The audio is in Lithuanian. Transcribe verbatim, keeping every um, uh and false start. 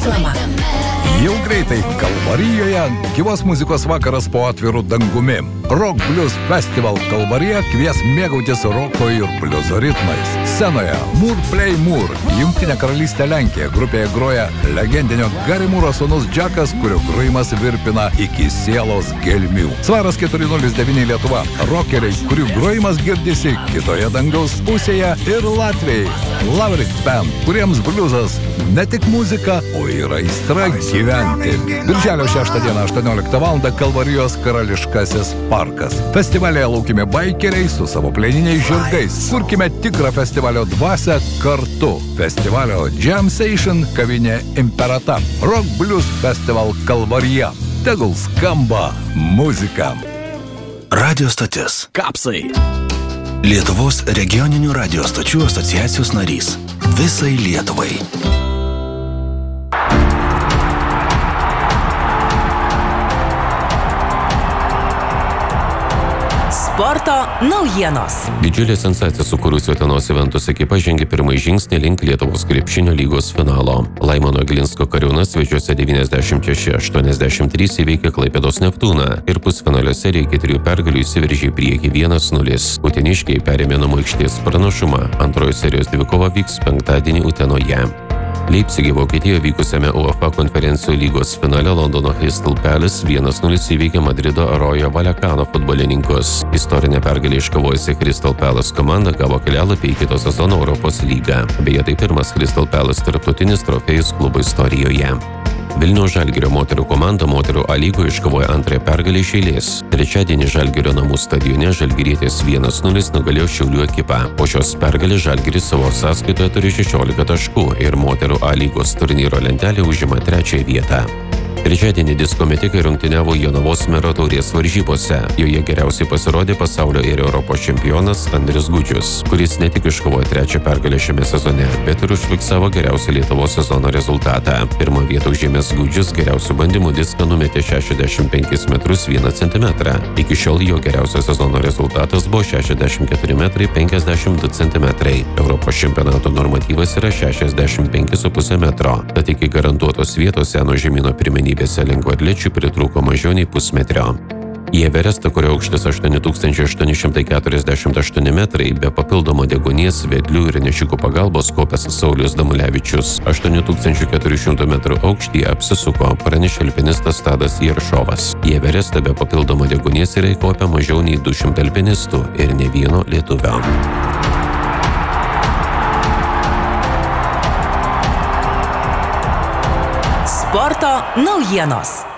reklama. Jau greitai Kalvarijoje gyvos muzikos vakaras po atviru dangumi. Rock Blues Festival Kalvarija kvies mėgautis roko ir bliuzo ritmais. Scenoje Moore Play Moore, Jungtinė karalystė Lenkija. Grupėje groja legendinio Gary Moore'o sūnus Džekas, kurio grojimas virpina iki sielos gelmių. Svaras keturi nulis devyni Lietuva. Rockeriai, kurių grojimas girdisi kitoje dangaus pusėje, ir Latvijai. Laverick Band, kuriems bliuzas ne tik muzika, o ir aistra gyventi. Birželio šeštą dieną aštuonioliktą valandą Kalvarijos Karališkasis parkas. Festivalėje laukime baikeriai su savo plieniniais žirgais. Kurkime tikrą festivalio dvasią kartu. Festivalio Jam Session kavinė Imperata. Rock Blues Festival Kalvarija. Tegul skamba muzika. Radio stotis. Kapsai. Lietuvos regioninių radio stočių asociacijos narys. Visai Lietuvai. Sporto naujienos. Didžiulė sensacija sukūrusi Utenos Juventus ekipa žengė pirmąjį žingsnį link Lietuvos krepšinio lygos finalo. Laimono Glinsko Kariūnas svečiuose devyniasdešimt šeši aštuoniasdešimt trys įveikė Klaipėdos Neptūną ir pusfinalio seriją iki trijų pergalių įsiveržė į priekį vienas nulis. Uteniškiai perėmė namų aikštės pranašumą. Antroji serijos dvikova vyks penktadienį Utenoje. Leipzige Vokietijoje vykusiame UEFA konferencijų lygos finale Londono Crystal Palace vienas nulis įveikė Madrido Rayo Vallecano futbolininkus. Istorinę pergalę iškovojusi Crystal Palace komanda gavo kelialapį į kito sezono Europos lygą. Beje, tai pirmas Crystal Palace tarptautinis trofėjus klubo istorijoje. Vilniaus Žalgirio moterų komanda moterų A lygoje iškovojo antrąją pergalę iš eilės. Trečiadienį Žalgirio namų stadione žalgirietės vienas nulis nugalėjo Šiaulių ekipą. Po šios pergalės Žalgiris savo sąskaitoje turi šešiolika taškų ir moterų A lygos turnyro lentelė užima trečiąją vietą. Trečiadienį disko metikai rungtyniavo Jonavos mero taurės varžybose. Joje geriausiai pasirodė pasaulio ir Europos čempionas Andrius Gudžius, kuris ne tik iškovojo trečią pergalę šiame sezone, bet ir užfiksavo geriausią Lietuvos sezono rezultatą. Pirmą vietą užėmęs Gudžius geriausių bandymų diską numetė šešiasdešimt penkis metrus vieną centimetrą. Iki šiol jo geriausio sezono rezultatas buvo šešiasdešimt keturi metrai penkiasdešimt du centimetrai. Europos čempionato normatyvas yra šešiasdešimt penki su puse metro. Tad iki garantuotos vietos seno žemyno pirmenybės lengvaatlečių pritrūko mažiau nei pusmetrio. Į Everestą, kurio aukštis aštuoni tūkstančiai aštuoni šimtai keturiasdešimt aštuoni metrai, be papildomo deguonies, vedlių ir nešikų pagalbos kopęs Saulius Damulevičius. aštuoni tūkstančiai keturių šimtų metrų aukštyje apsisuko, pranešė alpinistas Tadas Jeršovas. Į Everestą be papildomo deguonies yra įkopę mažiau nei du šimtai alpinistų ir ne vieno lietuvio. Sporto naujienos.